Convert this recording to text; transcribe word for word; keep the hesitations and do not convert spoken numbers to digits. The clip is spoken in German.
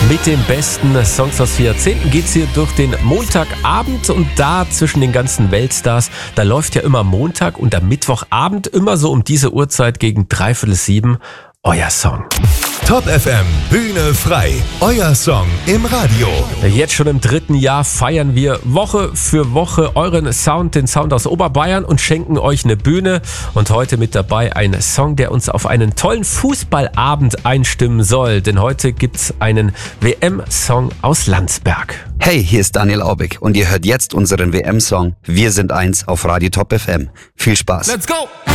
Mit den besten Songs aus vier Jahrzehnten geht's hier durch den Montagabend und da zwischen den ganzen Weltstars, da läuft ja immer Montag und am Mittwochabend immer so um diese Uhrzeit gegen dreiviertel sieben euer Song. Top F M, Bühne frei, euer Song im Radio. Jetzt schon im dritten Jahr feiern wir Woche für Woche euren Sound, den Sound aus Oberbayern und schenken euch eine Bühne. Und heute mit dabei ein Song, der uns auf einen tollen Fußballabend einstimmen soll. Denn heute gibt's einen W M-Song aus Landsberg. Hey, hier ist Daniel Aubig und ihr hört jetzt unseren W M-Song Wir sind eins auf Radio Top F M. Viel Spaß. Let's go!